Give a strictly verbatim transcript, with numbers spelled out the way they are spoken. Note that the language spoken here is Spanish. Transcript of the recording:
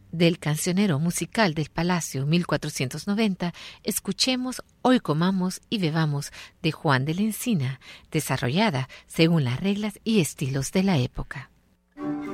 Del cancionero musical del Palacio mil cuatrocientos noventa, escuchemos Hoy comamos y bebamos de Juan de la Encina, desarrollada según las reglas y estilos de la época.